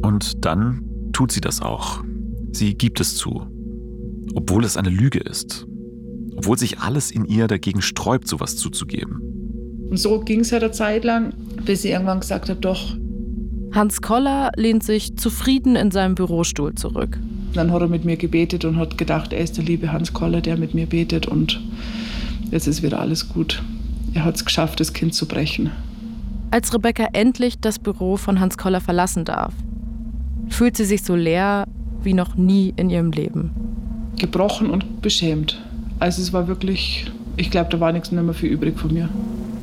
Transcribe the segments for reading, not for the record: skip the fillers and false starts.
Und dann tut sie das auch. Sie gibt es zu. Obwohl es eine Lüge ist. Obwohl sich alles in ihr dagegen sträubt, sowas zuzugeben. Und so ging es halt eine Zeit lang, bis sie irgendwann gesagt hat, doch. Hans Koller lehnt sich zufrieden in seinem Bürostuhl zurück. Dann hat er mit mir gebetet und hat gedacht, er ist der liebe Hans Koller, der mit mir betet. Und jetzt ist wieder alles gut. Er hat es geschafft, das Kind zu brechen. Als Rebecca endlich das Büro von Hans Koller verlassen darf, fühlt sie sich so leer wie noch nie in ihrem Leben. Gebrochen und beschämt. Also es war wirklich, ich glaube, da war nichts mehr viel übrig von mir.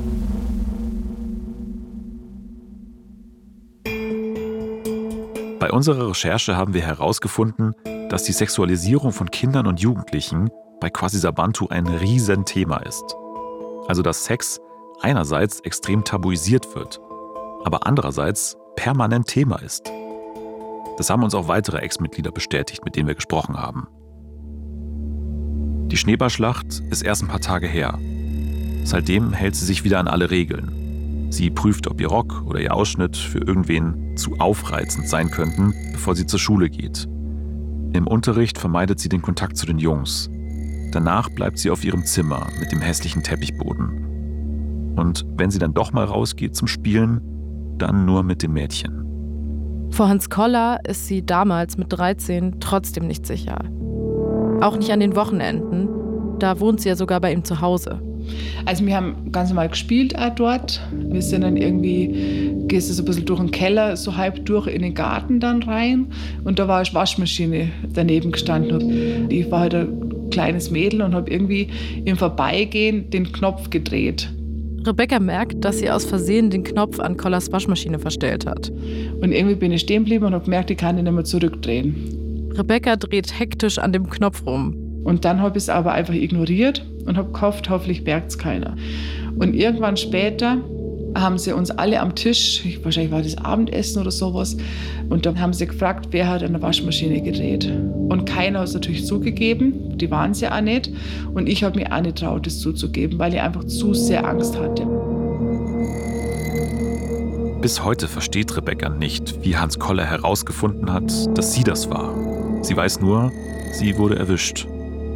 Bei unserer Recherche haben wir herausgefunden, dass die Sexualisierung von Kindern und Jugendlichen bei Quasisabantu ein Riesenthema ist. Also dass Sex einerseits extrem tabuisiert wird, aber andererseits permanent Thema ist. Das haben uns auch weitere Ex-Mitglieder bestätigt, mit denen wir gesprochen haben. Die Schneeballschlacht ist erst ein paar Tage her. Seitdem hält sie sich wieder an alle Regeln. Sie prüft, ob ihr Rock oder ihr Ausschnitt für irgendwen zu aufreizend sein könnten, bevor sie zur Schule geht. Im Unterricht vermeidet sie den Kontakt zu den Jungs. Danach bleibt sie auf ihrem Zimmer mit dem hässlichen Teppichboden. Und wenn sie dann doch mal rausgeht zum Spielen, dann nur mit dem Mädchen. Vor Hans Koller ist sie damals mit 13 trotzdem nicht sicher. Auch nicht an den Wochenenden. Da wohnt sie ja sogar bei ihm zu Hause. Also wir haben ganz normal gespielt auch dort. Wir sind dann irgendwie, gehst du so ein bisschen durch den Keller, so halb durch in den Garten dann rein. Und da war eine Waschmaschine daneben gestanden. Ich war halt ein kleines Mädel und habe irgendwie im Vorbeigehen den Knopf gedreht. Rebecca merkt, dass sie aus Versehen den Knopf an Kollers Waschmaschine verstellt hat. Und irgendwie bin ich stehen geblieben und habe gemerkt, ich kann ihn nicht mehr zurückdrehen. Rebecca dreht hektisch an dem Knopf rum. Und dann habe ich es aber einfach ignoriert und habe gehofft, hoffentlich merkt es keiner. Und irgendwann später haben sie uns alle am Tisch, wahrscheinlich war das Abendessen oder sowas, und dann haben sie gefragt, wer hat an der Waschmaschine gedreht. Und keiner hat es natürlich zugegeben, die waren es ja auch nicht. Und ich habe mir auch nicht getraut, das zuzugeben, weil ich einfach zu sehr Angst hatte. Bis heute versteht Rebecca nicht, wie Hans Koller herausgefunden hat, dass sie das war. Sie weiß nur, sie wurde erwischt.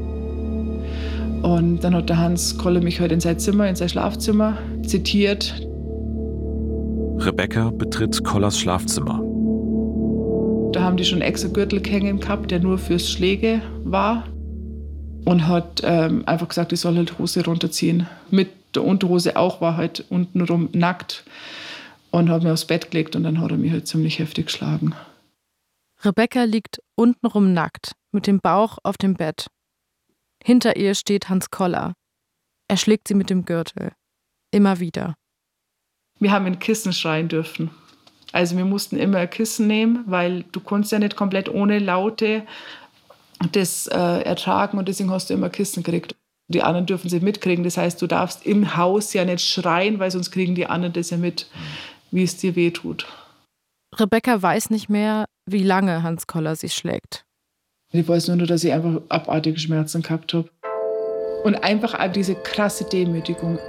Und dann hat der Hans Koller mich halt in sein Zimmer, in sein Schlafzimmer zitiert. Rebecca betritt Kollers Schlafzimmer. Da haben die schon extra Gürtel hängen gehabt, der nur fürs Schläge war. Und hat einfach gesagt, ich soll halt Hose runterziehen. Mit der Unterhose auch, war halt untenrum nackt. Und hat mir aufs Bett gelegt und dann hat er mich halt ziemlich heftig geschlagen. Rebecca liegt untenrum nackt, mit dem Bauch auf dem Bett. Hinter ihr steht Hans Koller. Er schlägt sie mit dem Gürtel. Immer wieder. Wir haben in Kissen schreien dürfen. Also wir mussten immer ein Kissen nehmen, weil du konntest ja nicht komplett ohne Laute das ertragen und deswegen hast du immer Kissen gekriegt. Die anderen dürfen sie mitkriegen, das heißt, du darfst im Haus ja nicht schreien, weil sonst kriegen die anderen das ja mit, wie es dir wehtut. Rebecca weiß nicht mehr, wie lange Hans Koller sie schlägt. Ich weiß nur, dass ich einfach abartige Schmerzen gehabt habe. Und einfach auch diese krasse Demütigung.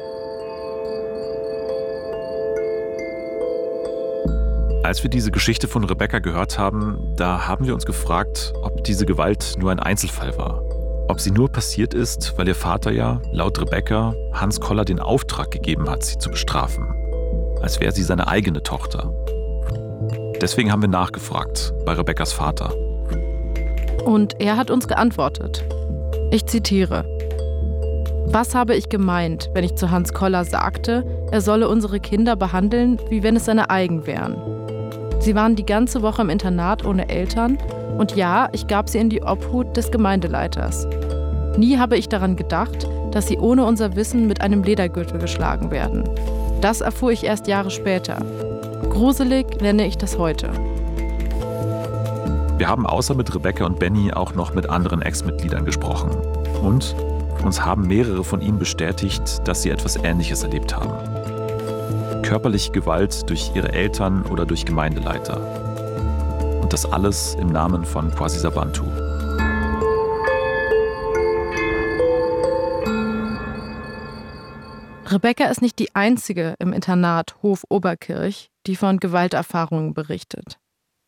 Als wir diese Geschichte von Rebecca gehört haben, da haben wir uns gefragt, ob diese Gewalt nur ein Einzelfall war. Ob sie nur passiert ist, weil ihr Vater ja, laut Rebecca, Hans Koller den Auftrag gegeben hat, sie zu bestrafen. Als wäre sie seine eigene Tochter. Deswegen haben wir nachgefragt bei Rebeccas Vater. Und er hat uns geantwortet. Ich zitiere: Was habe ich gemeint, wenn ich zu Hans Koller sagte, er solle unsere Kinder behandeln, wie wenn es seine eigen wären? Sie waren die ganze Woche im Internat ohne Eltern und ja, ich gab sie in die Obhut des Gemeindeleiters. Nie habe ich daran gedacht, dass sie ohne unser Wissen mit einem Ledergürtel geschlagen werden. Das erfuhr ich erst Jahre später. Gruselig nenne ich das heute. Wir haben außer mit Rebecca und Benny auch noch mit anderen Ex-Mitgliedern gesprochen. Und uns haben mehrere von ihnen bestätigt, dass sie etwas Ähnliches erlebt haben. Körperliche Gewalt durch ihre Eltern oder durch Gemeindeleiter. Und das alles im Namen von Quasisabantu. Rebecca ist nicht die einzige im Internat Hof Oberkirch, die von Gewalterfahrungen berichtet.